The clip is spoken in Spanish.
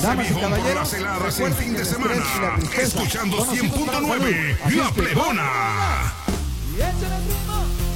Prepárese, Damas y viejón, por caballeros, las heladas en recuerden fin que de el estrés y la semana. tristeza Escuchando son asuntos para 100.9, salud. Así La es que, Plebona. Y échale ritmo.